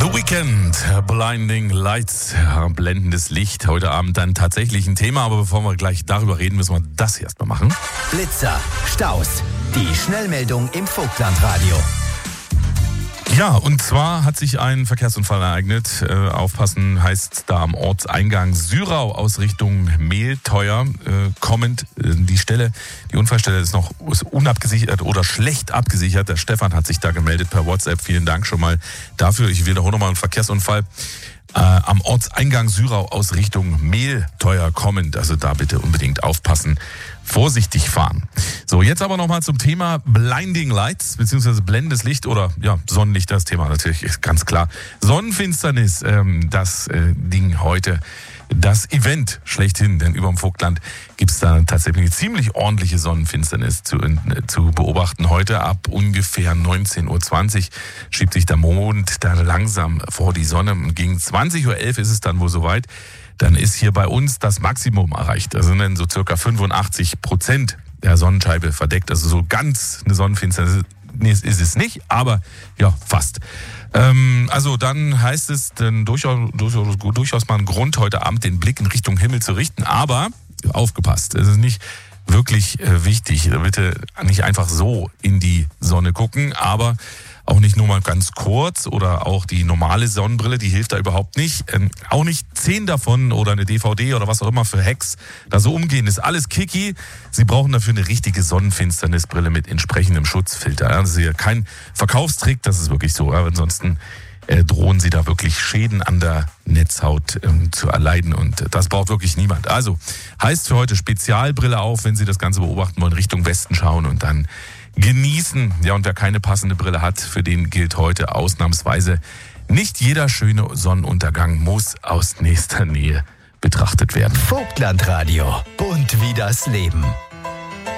The Weeknd, Blinding Lights, blendendes Licht. Heute Abend dann tatsächlich ein Thema, aber bevor wir gleich darüber reden, müssen wir das hier erstmal machen. Blitzer, Staus, die Schnellmeldung im Vogtlandradio. Ja, und zwar hat sich ein Verkehrsunfall ereignet. Aufpassen heißt da am Ortseingang Syrau aus Richtung Mehlteuer kommend. Die Unfallstelle ist noch unabgesichert oder schlecht abgesichert. Der Stefan hat sich da gemeldet per WhatsApp. Vielen Dank schon mal dafür. Ich wiederhole nochmal einen Verkehrsunfall. Am Ortseingang Syrau aus Richtung Mehlteuer kommend. Also da bitte unbedingt aufpassen, vorsichtig fahren. So, jetzt aber nochmal zum Thema Blinding Lights, beziehungsweise blendendes Licht oder ja, Sonnenlicht, das Thema natürlich ist ganz klar. Sonnenfinsternis, das Ding heute. Das Event schlechthin, denn über dem Vogtland gibt's da tatsächlich eine ziemlich ordentliche Sonnenfinsternis zu beobachten. Heute ab ungefähr 19.20 Uhr schiebt sich der Mond dann langsam vor die Sonne. Und gegen 20.11 Uhr ist es dann wohl soweit. Dann ist hier bei uns das Maximum erreicht. Also dann so circa 85% der Sonnenscheibe verdeckt. Also so ganz eine Sonnenfinsternis ist es nicht, aber ja, fast. Also dann heißt es dann durchaus mal ein Grund, heute Abend den Blick in Richtung Himmel zu richten. Aber aufgepasst, es ist nicht wirklich wichtig. Bitte nicht einfach so in die Sonne gucken, aber auch nicht nur mal ganz kurz oder auch die normale Sonnenbrille, die hilft da überhaupt nicht. Auch nicht 10 davon oder eine DVD oder was auch immer für Hacks da so umgehen, ist alles Kiki. Sie brauchen dafür eine richtige Sonnenfinsternisbrille mit entsprechendem Schutzfilter. Das ist hier kein Verkaufstrick, das ist wirklich so. Aber ansonsten drohen Sie da wirklich Schäden an der Netzhaut zu erleiden und das braucht wirklich niemand. Also heißt für heute Spezialbrille auf, wenn Sie das Ganze beobachten wollen, Richtung Westen schauen und dann genießen. Ja, und wer keine passende Brille hat, für den gilt heute ausnahmsweise: Nicht jeder schöne Sonnenuntergang muss aus nächster Nähe betrachtet werden. Vogtlandradio, bunt wie das Leben.